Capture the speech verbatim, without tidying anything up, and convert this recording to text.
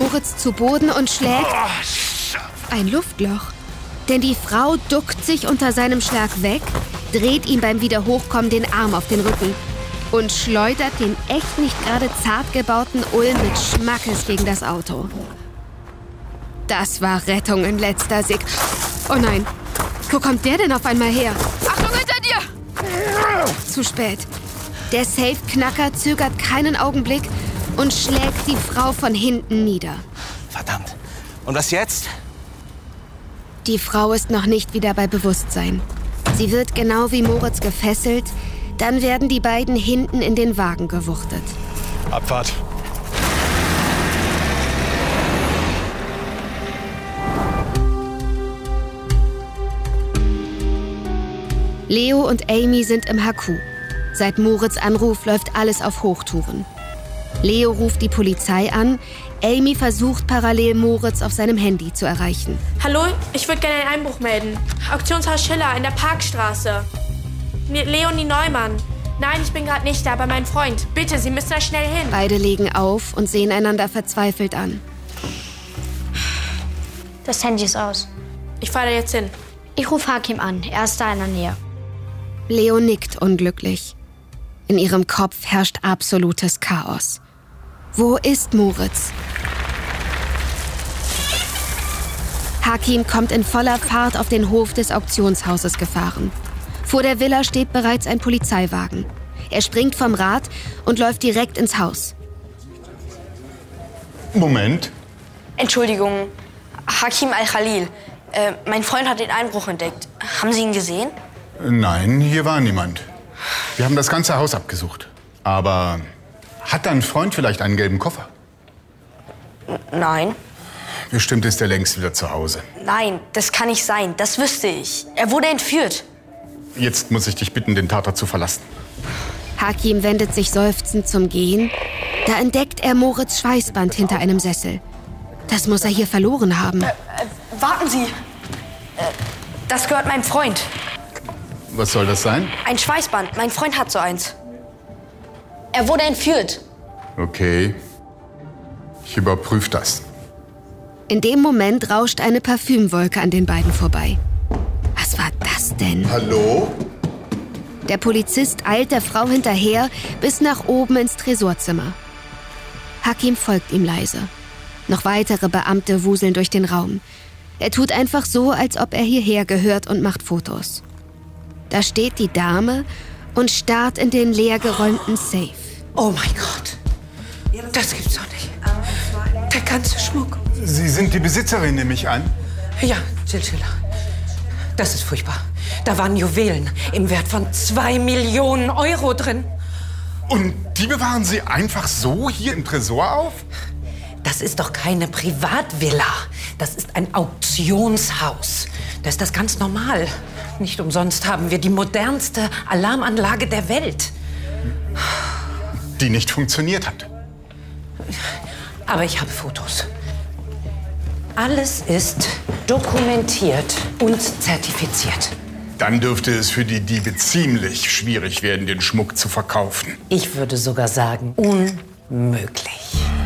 Moritz zu Boden und schlägt ein Luftloch. Denn die Frau duckt sich unter seinem Schlag weg, dreht ihm beim Wiederhochkommen den Arm auf den Rücken und schleudert den echt nicht gerade zart gebauten Ulm mit Schmackes gegen das Auto. Das war Rettung in letzter Sek... Oh nein, wo kommt der denn auf einmal her? Achtung, hinter dir! Zu spät. Der Safe-Knacker zögert keinen Augenblick und schlägt die Frau von hinten nieder. Verdammt. Und was jetzt? Die Frau ist noch nicht wieder bei Bewusstsein. Sie wird genau wie Moritz gefesselt. Dann werden die beiden hinten in den Wagen gewuchtet. Abfahrt. Leo und Amy sind im H Q. Seit Moritz' Anruf läuft alles auf Hochtouren. Leo ruft die Polizei an. Amy versucht parallel Moritz auf seinem Handy zu erreichen. Hallo, ich würde gerne einen Einbruch melden. Auktionshaus Schiller in der Parkstraße. Leonie Neumann. Nein, ich bin gerade nicht da, aber mein Freund. Bitte, Sie müssen da schnell hin. Beide legen auf und sehen einander verzweifelt an. Das Handy ist aus. Ich fahre da jetzt hin. Ich rufe Hakim an. Er ist da in der Nähe. Leo nickt unglücklich. In ihrem Kopf herrscht absolutes Chaos. Wo ist Moritz? Hakim kommt in voller Fahrt auf den Hof des Auktionshauses gefahren. Vor der Villa steht bereits ein Polizeiwagen. Er springt vom Rad und läuft direkt ins Haus. Moment. Entschuldigung, Hakim Al-Khalil. Äh, mein Freund hat den Einbruch entdeckt. Haben Sie ihn gesehen? Nein, hier war niemand. Wir haben das ganze Haus abgesucht. Aber hat dein Freund vielleicht einen gelben Koffer? N- Nein. Bestimmt ist er längst wieder zu Hause. Nein, das kann nicht sein. Das wüsste ich. Er wurde entführt. Jetzt muss ich dich bitten, den Tatort zu verlassen. Hakim wendet sich seufzend zum Gehen. Da entdeckt er Moritz' Schweißband hinter einem Sessel. Das muss er hier verloren haben. Äh, äh, warten Sie. Äh, das gehört meinem Freund. Was soll das sein? Ein Schweißband. Mein Freund hat so eins. Er wurde entführt. Okay. Ich überprüfe das. In dem Moment rauscht eine Parfümwolke an den beiden vorbei. Was war das denn? Hallo? Der Polizist eilt der Frau hinterher bis nach oben ins Tresorzimmer. Hakim folgt ihm leise. Noch weitere Beamte wuseln durch den Raum. Er tut einfach so, als ob er hierher gehört und macht Fotos. Da steht die Dame und starrt in den leergeräumten Safe. Oh mein Gott, das gibt's doch nicht. Der ganze Schmuck. Sie sind die Besitzerin, nehme ich an? Ja, Chinchilla. Das ist furchtbar. Da waren Juwelen im Wert von zwei Millionen Euro drin. Und die bewahren Sie einfach so hier im Tresor auf? Das ist doch keine Privatvilla. Das ist ein Auktionshaus. Da ist das ganz normal. Nicht umsonst haben wir die modernste Alarmanlage der Welt. Die nicht funktioniert hat. Aber ich habe Fotos. Alles ist dokumentiert und zertifiziert. Dann dürfte es für die Diebe ziemlich schwierig werden, den Schmuck zu verkaufen. Ich würde sogar sagen, unmöglich.